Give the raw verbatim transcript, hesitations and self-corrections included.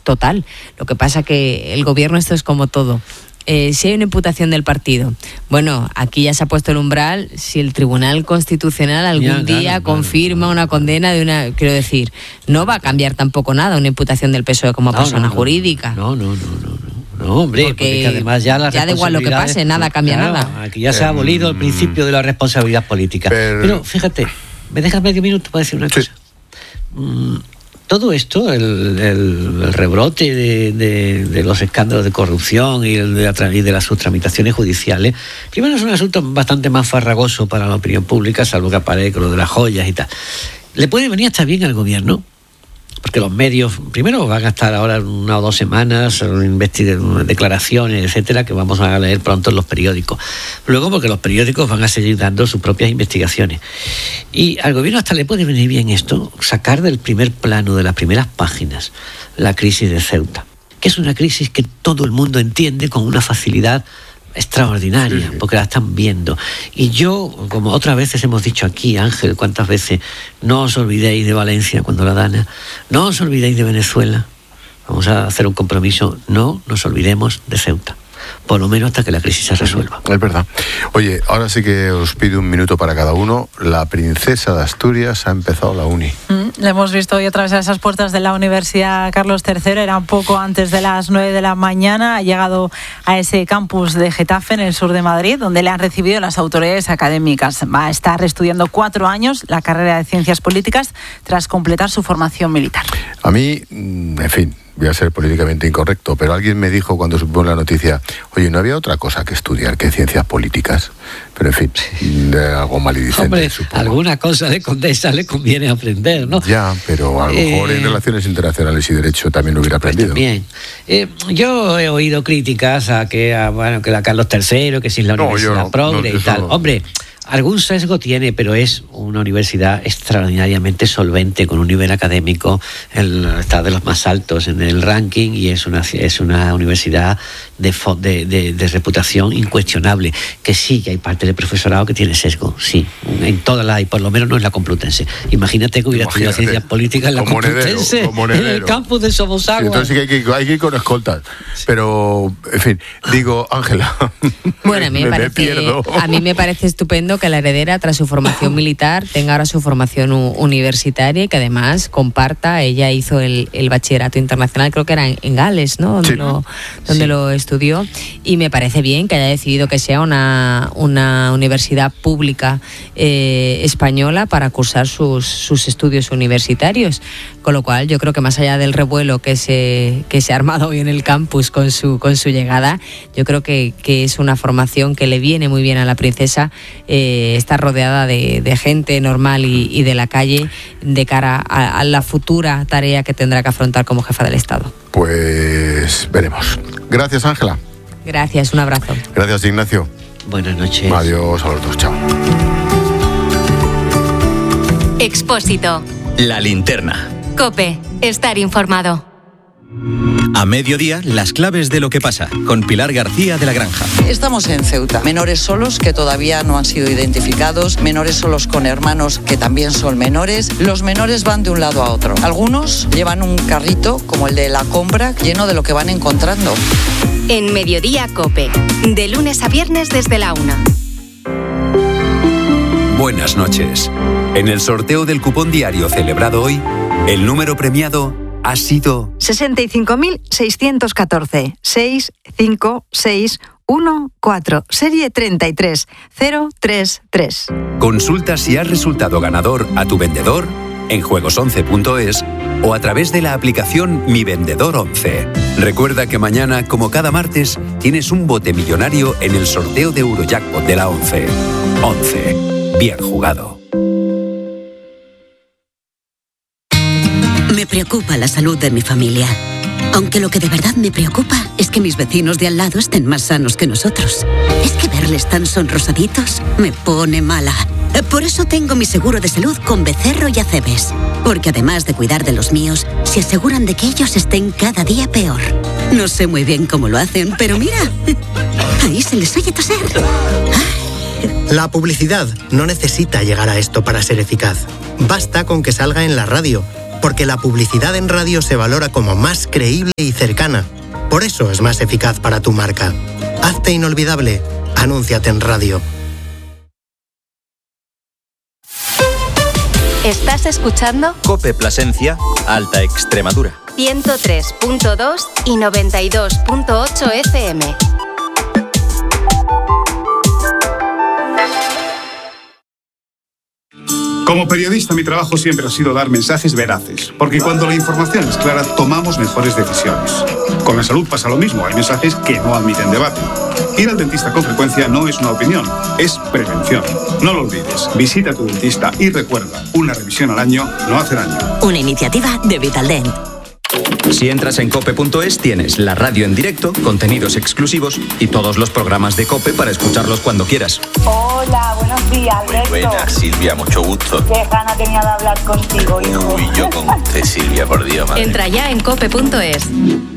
total. Lo que pasa que el gobierno, esto es como todo. Eh, si hay una imputación del partido, bueno, aquí ya se ha puesto el umbral. Si el Tribunal Constitucional algún ya, día claro, confirma claro, una condena de una, quiero decir, no va a cambiar tampoco nada una imputación del P S O E como no, persona no, jurídica. No, no, no, no, no, no hombre, porque, porque además ya la ya da igual lo que pase, nada cambia claro, nada. Aquí ya se ha abolido el principio de la responsabilidad política. Pero, pero fíjate, ¿me dejas medio minuto para decir una cosa? Sí. Mm, Todo esto, el, el, el rebrote de, de, de los escándalos de corrupción y, el de, la, y de las subtramitaciones judiciales, primero es un asunto bastante más farragoso para la opinión pública, salvo que aparezca lo de las joyas y tal. Le puede venir hasta bien al gobierno, porque los medios, primero van a estar ahora una o dos semanas investigando declaraciones, etcétera, que vamos a leer pronto en los periódicos. Luego, porque los periódicos van a seguir dando sus propias investigaciones. Y al gobierno hasta le puede venir bien esto, sacar del primer plano, de las primeras páginas, la crisis de Ceuta, que es una crisis que todo el mundo entiende con una facilidad extraordinaria, sí, porque la están viendo. Y yo, como otras veces hemos dicho aquí, Ángel, cuántas veces, no os olvidéis de Valencia cuando la dana, no os olvidéis de Venezuela, vamos a hacer un compromiso, no nos olvidemos de Ceuta, por lo menos hasta que la crisis se resuelva. Es verdad. Oye, ahora sí que os pido un minuto para cada uno. La princesa de Asturias ha empezado la uni. Mm, le hemos visto hoy atravesar esas puertas de la Universidad Carlos tercero, era un poco antes de las nueve de la mañana, ha llegado a ese campus de Getafe, en el sur de Madrid, donde le han recibido las autoridades académicas. Va a estar estudiando cuatro años la carrera de Ciencias Políticas tras completar su formación militar. A mí, en fin, voy a ser políticamente incorrecto, pero alguien me dijo cuando supo la noticia, oye, ¿no había otra cosa que estudiar que ciencias políticas? Pero en fin, algo malidicente, Hombre, supongo. Alguna cosa de Condesa le conviene aprender, ¿no? Ya, pero a lo mejor eh, en Relaciones Internacionales y Derecho también lo hubiera aprendido. Pues también. Eh, yo he oído críticas a que, a, bueno, que la Carlos tercero, que si es la no, Universidad no, Progre no, y tal. No. Hombre, algún sesgo tiene, pero es una universidad extraordinariamente solvente, con un nivel académico, el, está de los más altos en el ranking, y es una, es una universidad de, de, de, de reputación incuestionable. Que sí, que hay parte del profesorado que tiene sesgo, sí, en todas las, y por lo menos no es la Complutense. Imagínate que hubiera estudiado Ciencias Políticas en la Complutense, en el campus de Somosagua. Sí, entonces sí que hay, que hay que ir con escoltas. Pero, en fin, digo, Ángela, bueno, a mí me, me, parece, me a mí me parece estupendo que la heredera, tras su formación militar, tenga ahora su formación u- universitaria y que además comparta. Ella hizo el, el bachillerato internacional, creo que era en, en Gales, ¿no? Donde, sí. lo, donde sí. lo estudió. Y me parece bien que haya decidido que sea una, una universidad pública eh, española para cursar sus, sus estudios universitarios. Con lo cual, yo creo que más allá del revuelo que se, que se ha armado hoy en el campus con su, con su llegada, yo creo que, que es una formación que le viene muy bien a la princesa. Eh, estar rodeada de, de gente normal y, y de la calle de cara a, a la futura tarea que tendrá que afrontar como jefa del Estado. Pues veremos. Gracias, Ángela. Gracias, un abrazo. Gracias, Ignacio. Buenas noches. Adiós a los dos, chao. Expósito. La linterna. COPE. Estar informado. A mediodía, las claves de lo que pasa, con Pilar García de la Granja. Estamos en Ceuta. Menores solos que todavía no han sido identificados, menores solos con hermanos que también son menores. Los menores van de un lado a otro. Algunos llevan un carrito, como el de la compra, lleno de lo que van encontrando. En Mediodía COPE, de lunes a viernes desde la una. Buenas noches. En el sorteo del cupón diario celebrado hoy, el número premiado ha sido sesenta y cinco mil seiscientos catorce, seis cinco seis uno cuatro, serie treinta y tres cero tres tres. Consulta si has resultado ganador a tu vendedor en juegos once punto es o a través de la aplicación Mi Vendedor once. Recuerda que mañana, como cada martes, tienes un bote millonario en el sorteo de Eurojackpot de la once. once. Bien jugado. Me preocupa la salud de mi familia. Aunque lo que de verdad me preocupa es que mis vecinos de al lado estén más sanos que nosotros. Es que verles tan sonrosaditos me pone mala. Por eso tengo mi seguro de salud con Becerro y Acebes. Porque además de cuidar de los míos, se aseguran de que ellos estén cada día peor. No sé muy bien cómo lo hacen, pero mira, ahí se les oye toser. La publicidad no necesita llegar a esto para ser eficaz. Basta con que salga en la radio, porque la publicidad en radio se valora como más creíble y cercana. Por eso es más eficaz para tu marca. Hazte inolvidable. Anúnciate en radio. ¿Estás escuchando? COPE Plasencia, Alta Extremadura. ciento tres punto dos y noventa y dos punto ocho F M. Como periodista, mi trabajo siempre ha sido dar mensajes veraces, porque cuando la información es clara, tomamos mejores decisiones. Con la salud pasa lo mismo, hay mensajes que no admiten debate. Ir al dentista con frecuencia no es una opinión, es prevención. No lo olvides, visita a tu dentista y recuerda, una revisión al año no hace daño. Una iniciativa de Vitaldent. Si entras en cope punto es tienes la radio en directo, contenidos exclusivos y todos los programas de COPE para escucharlos cuando quieras. Hola, buenos días, Alberto. Muy buena, Silvia, mucho gusto. Qué gana tenía de hablar contigo, hijo. Uy, yo con usted, Silvia, por Dios, madre. Entra ya en cope punto es.